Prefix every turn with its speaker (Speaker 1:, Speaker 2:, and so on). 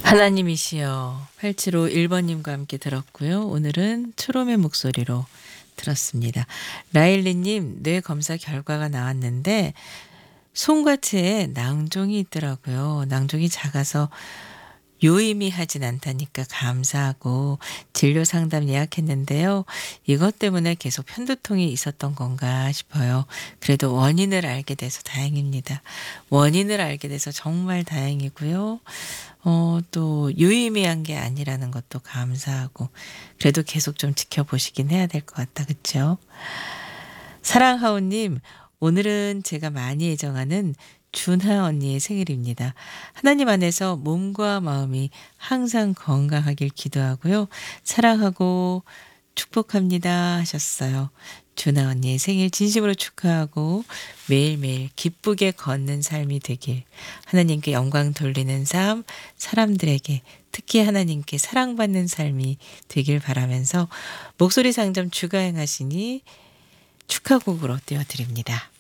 Speaker 1: 하나님이시여 8751번님과 함께 들었고요. 오늘은 초롬의 목소리로 들었습니다. 라일리님 뇌 검사 결과가 나왔는데 손과체에 낭종이 있더라고요. 낭종이 작아서 유의미하진 않다니까 감사하고 진료 상담 예약했는데요. 이것 때문에 계속 편두통이 있었던 건가 싶어요. 그래도 원인을 알게 돼서 다행입니다. 원인을 알게 돼서 정말 다행이고요. 또 유의미한 게 아니라는 것도 감사하고 그래도 계속 좀 지켜보시긴 해야 될 것 같다. 그쵸? 사랑하오님, 오늘은 제가 많이 애정하는 준하 언니의 생일입니다. 하나님 안에서 몸과 마음이 항상 건강하길 기도하고요. 사랑하고 축복합니다 하셨어요. 준하 언니의 생일 진심으로 축하하고 매일매일 기쁘게 걷는 삶이 되길, 하나님께 영광 돌리는 삶, 사람들에게 특히 하나님께 사랑받는 삶이 되길 바라면서 목소리 상점 주가행하시니 축하곡으로 띄워드립니다.